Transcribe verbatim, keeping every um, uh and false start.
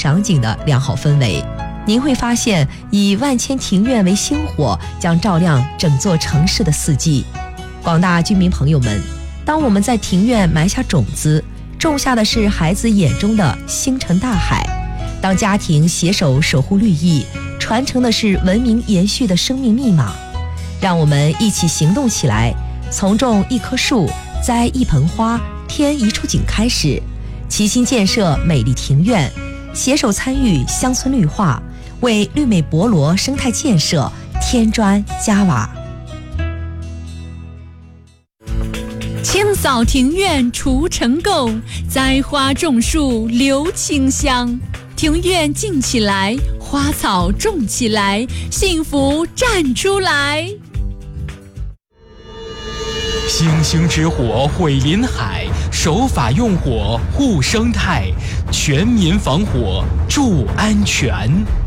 赏景的良好氛围。您会发现，以万千庭院为星火，将照亮整座城市的四季。广大居民朋友们，当我们在庭院埋下种子，种下的是孩子眼中的星辰大海；当家庭携手守护绿意，传承的是文明延续的生命密码。让我们一起行动起来，从种一棵树，栽一盆花，添一处景开始，齐心建设美丽庭院，携手参与乡村绿化，为绿美博罗生态建设添砖加瓦。 清扫庭院除尘垢，栽花种树留清香。庭院静起来，花草种起来，幸福站出来。 星星之火毁林海，守法用火护生态，全民防火助安全。